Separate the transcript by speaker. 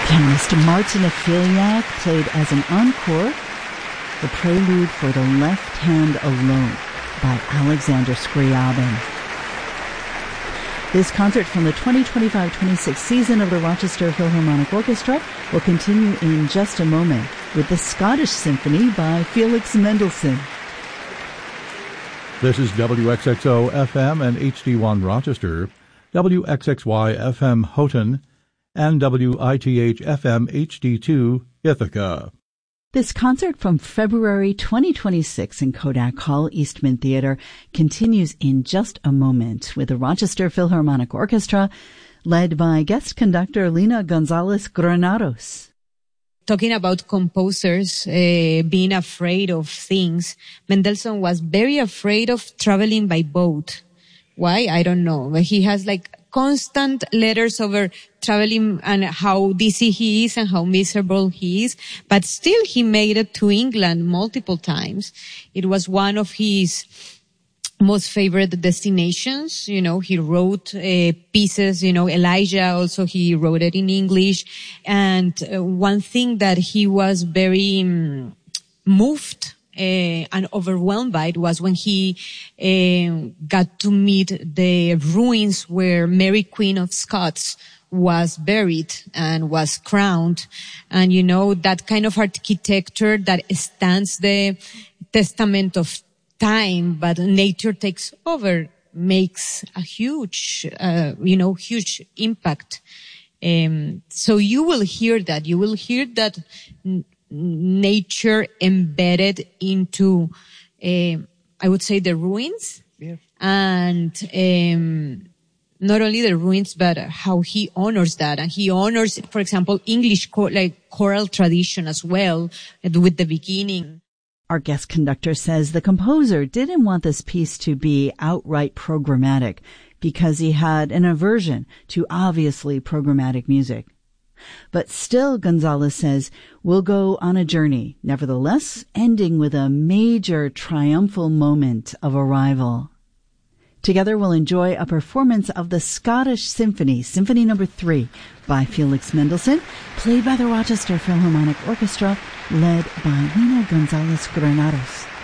Speaker 1: Pianist Martin Afiliak played as an encore the prelude for The Left Hand Alone by Alexander Scriabin. This concert from the 2025-26 season of the Rochester Philharmonic Orchestra will continue in just a moment with the Scottish Symphony by Felix Mendelssohn.
Speaker 2: This is WXXO FM and HD1 Rochester, WXXY FM Houghton, and WITH FM HD2 Ithaca.
Speaker 1: This concert from February 2026 in Kodak Hall, Eastman Theater, continues in just a moment with the Rochester Philharmonic Orchestra, led by guest conductor Lina Gonzalez Granados.
Speaker 3: Talking about composers being afraid of things, Mendelssohn was very afraid of traveling by boat. Why? I don't know. But he has constant letters over traveling and how dizzy he is and how miserable he is. But still he made it to England multiple times. It was one of his most favorite destinations. He wrote pieces, Elijah also, he wrote it in English. And one thing that he was very moved and overwhelmed by it was when he got to meet the ruins where Mary Queen of Scots was buried and was crowned. And that kind of architecture that stands the testament of time, but nature takes over, makes a huge, huge impact. So you will hear that. You will hear that nature embedded into, I would say, the ruins. Yeah. And not only the ruins, but how he honors that. And he honors, for example, English choral tradition as well, with the beginning.
Speaker 1: Our guest conductor says the composer didn't want this piece to be outright programmatic because he had an aversion to obviously programmatic music. But still, Gonzalez says, we'll go on a journey, nevertheless, ending with a major triumphal moment of arrival. Together we'll enjoy a performance of the Scottish Symphony, Symphony No. 3, by Felix Mendelssohn, played by the Rochester Philharmonic Orchestra, led by Lina Gonzalez Granados.